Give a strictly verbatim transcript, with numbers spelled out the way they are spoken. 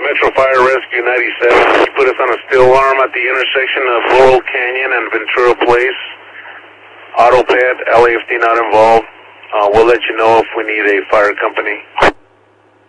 Metro Fire Rescue ninety-seven. You put us on a still arm at the intersection of Laurel Canyon and Ventura Place. Auto ped, L A F T not involved. Uh, we'll let you know if we need a fire company.